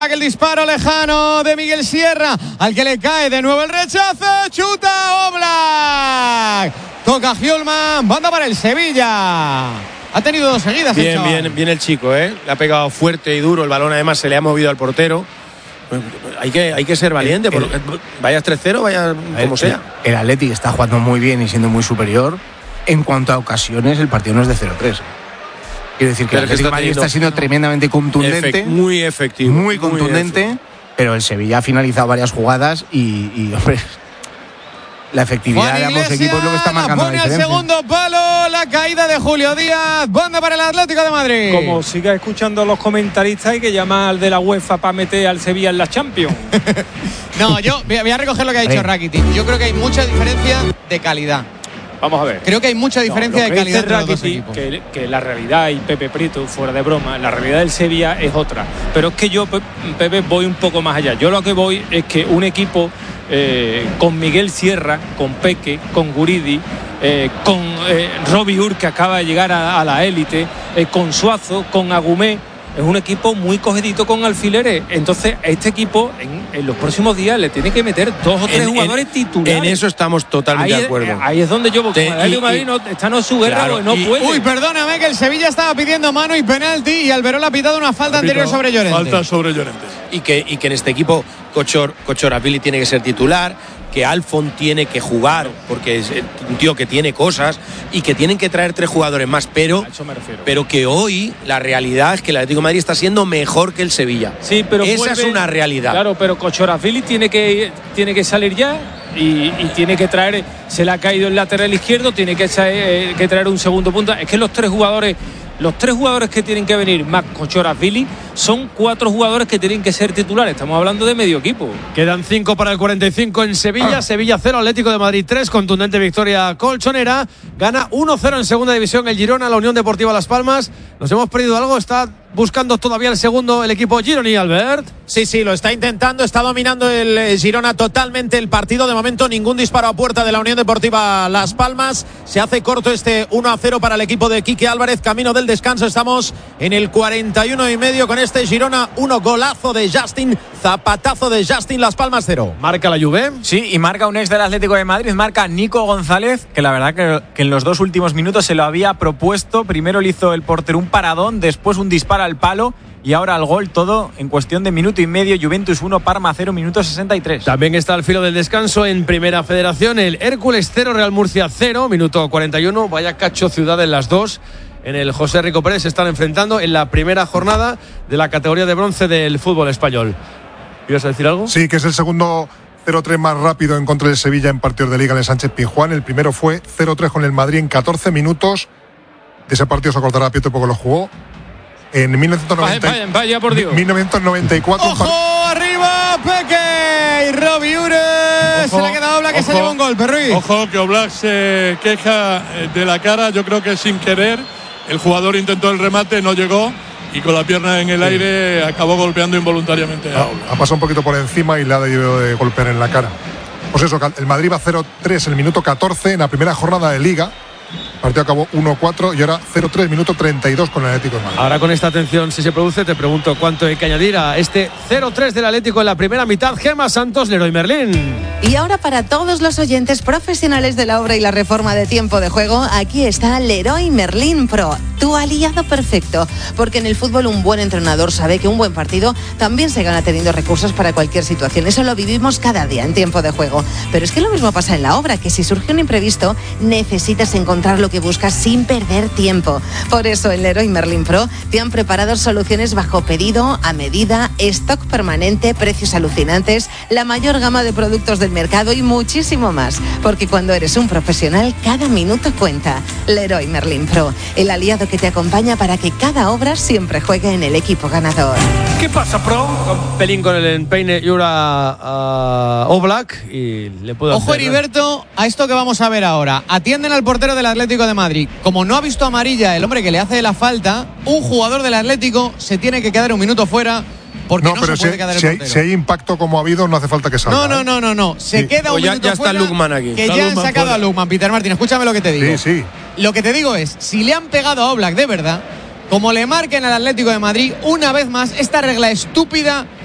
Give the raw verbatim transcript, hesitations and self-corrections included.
El disparo lejano de Miguel Sierra, al que le cae de nuevo el rechazo, chuta Oblak, toca Hjulmand, banda para el Sevilla. Ha tenido dos seguidas. Bien, el chaval. bien, bien el chico, ¿eh? Le ha pegado fuerte y duro, el balón además se le ha movido al portero. Hay que, hay que ser valiente, el, el, porque vayas tres cero, vaya como sea. El, el Athletic está jugando muy bien y siendo muy superior. En cuanto a ocasiones, el partido no es de cero tres. Quiero decir que el Atlético de Madrid está siendo tremendamente contundente. Efect, muy efectivo. Muy contundente, muy pero el Sevilla ha finalizado varias jugadas y, y hombre, la efectividad de ambos equipos es lo que está marcando la diferencia. Pone al segundo palo la caída de Julio Díaz. Banda para el Atlético de Madrid. Como siga escuchando a los comentaristas, hay que llamar al de la UEFA para meter al Sevilla en la Champions. No, yo voy a recoger lo que ha dicho Rakitic. Yo creo que hay mucha diferencia de calidad. Vamos a ver. Creo que hay mucha diferencia no, de calidad entre los dos Rakitic, equipos. Que, que la realidad, y Pepe Prieto, fuera de broma, la realidad del Sevilla es otra. Pero es que yo, Pepe, voy un poco más allá. Yo lo que voy es que un equipo eh, con Miguel Sierra, con Peque, con Guridi, eh, con eh, Robbie Ur, que acaba de llegar a, a la élite, eh, con Suazo, con Agumé, es un equipo muy cogidito con alfileres. Entonces, este equipo en, en los próximos días le tiene que meter dos o tres en, jugadores en, titulares. En eso estamos totalmente ahí de acuerdo. Es, ahí es donde yo voy. El Atlético de Madrid no, está en su guerra, claro, no y, puede. Uy, perdóname, que el Sevilla estaba pidiendo mano y penalti y Alberola ha pitado una falta anterior sobre Llorente. Falta sobre Llorente. Y que, y que en este equipo Kochor, Kochoravili tiene que ser titular, que Alfon tiene que jugar, porque es un tío que tiene cosas, y que tienen que traer tres jugadores más, pero, pero que hoy la realidad es que el Atlético de Madrid está siendo mejor que el Sevilla. Sí, pero esa vuelve, es una realidad. Claro, pero Kochoravili tiene que, tiene que salir ya y, y tiene que traer, se le ha caído el lateral izquierdo, tiene que, eh, que traer un segundo punta. Es que los tres jugadores Los tres jugadores que tienen que venir más Kochoravili son cuatro jugadores que tienen que ser titulares. Estamos hablando de medio equipo. Quedan cinco para el cuarenta y cinco en Sevilla. Ah. Sevilla cero, Atlético de Madrid tres. Contundente victoria colchonera. Gana uno cero en segunda división el Girona, la Unión Deportiva Las Palmas. ¿Nos hemos perdido algo? Está buscando todavía el segundo el equipo gironí, Albert. Sí, sí, lo está intentando. Está dominando el Girona totalmente el partido. De momento ningún disparo a puerta de la Unión Deportiva Las Palmas. Se hace corto este uno a cero para el equipo de Quique Álvarez. Camino del descanso. Estamos en el cuarenta y uno y medio con este Girona uno. Golazo de Justin, zapatazo de Justin, Las Palmas cero. Marca la Juve. Sí, y marca un ex del Atlético de Madrid. Marca Nico González, que la verdad que, que en los dos últimos minutos se lo había propuesto. Primero le hizo el portero un paradón, después un disparo al palo y ahora al gol, todo en cuestión de minuto y medio. Juventus uno, Parma cero, minuto sesenta y tres. También está al filo del descanso en Primera Federación el Hércules cero, Real Murcia cero, minuto cuarenta y uno. Vaya cacho ciudad en las dos. En el José Rico Pérez se están enfrentando en la primera jornada de la categoría de bronce del fútbol español. ¿Ibas a decir algo? Sí, que es el segundo cero tres más rápido en contra del Sevilla en partidos de Liga en el Sánchez Pizjuán. El primero fue cero tres con el Madrid en catorce minutos. De ese partido se acordará Pietro porque lo jugó en mil novecientos noventa. Vaya, vaya, vaya por Dios. mil novecientos noventa y cuatro. ¡Ojo! Arriba Peque y Robbie Ure. Se le ha quedado Oblak, que se lleva un gol, Perruí. Ojo, que Oblak se queja de la cara. Yo creo que sin querer. El jugador intentó el remate, no llegó y con la pierna en el sí. aire acabó golpeando involuntariamente a Oblak. Ha pasado un poquito por encima y le ha debido de golpear en la cara. Pues eso, el Madrid va cero tres en el minuto catorce en la primera jornada de Liga. El partido acabó uno cuatro y ahora cero tres, minuto treinta y dos con el Atlético de Madrid. Ahora con esta atención, si se produce, te pregunto cuánto hay que añadir a este cero tres del Atlético en la primera mitad. Gemma Santos, Leroy Merlín. Y ahora para todos los oyentes profesionales de la obra y la reforma de Tiempo de Juego, aquí está Leroy Merlín Pro, tu aliado perfecto. Porque en el fútbol un buen entrenador sabe que un buen partido también se gana teniendo recursos para cualquier situación. Eso lo vivimos cada día en Tiempo de Juego. Pero es que lo mismo pasa en la obra, que si surge un imprevisto, necesitas encontrar lo que buscas sin perder tiempo. Por eso en Leroy Merlin Pro te han preparado soluciones bajo pedido, a medida, stock permanente, precios alucinantes, la mayor gama de productos del mercado y muchísimo más. Porque cuando eres un profesional, cada minuto cuenta. Leroy Merlin Pro, el aliado que te acompaña para que cada obra siempre juegue en el equipo ganador. ¿Qué pasa, Pro? Un pelín con el empeine y ahora uh, Oblak y le puedo Ojo, hacer, Heriberto, a esto que vamos a ver ahora. Atienden al portero del Atlético de Madrid. Como no ha visto amarilla el hombre que le hace la falta, un jugador del Atlético se tiene que quedar un minuto fuera porque no, no pero se puede si, quedar el si portero. Hay, si hay impacto como ha habido, no hace falta que salga. No, no, no, no, no. Se sí. queda un pues ya, minuto ya fuera. está Lukman aquí. Que está ya Lukman han sacado fuera. a Lukman, Peter Martín. Escúchame lo que te digo. Sí, sí. Lo que te digo es, si le han pegado a Oblak de verdad, como le marquen al Atlético de Madrid, una vez más, esta regla estúpida